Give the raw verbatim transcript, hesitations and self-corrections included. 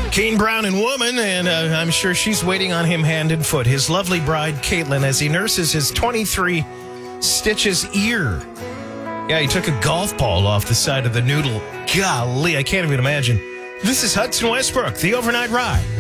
Kane Brown and Woman, and uh, I'm sure she's waiting on him hand and foot. His lovely bride, Caitlin, as he nurses his twenty-three stitches ear. Yeah, he took a golf ball off the side of the noodle. Golly, I can't even imagine. This is Hudson Westbrook, the Overnight Ride.